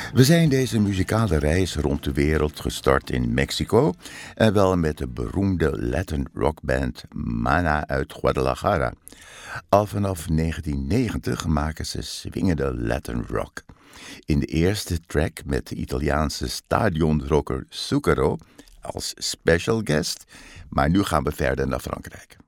We zijn deze muzikale reis rond de wereld gestart in Mexico en wel met de beroemde Latin rockband Mana uit Guadalajara. Al vanaf 1990 maken ze swingende Latin rock. In de eerste track met de Italiaanse stadionrocker Zucchero als special guest, maar nu gaan we verder naar Frankrijk.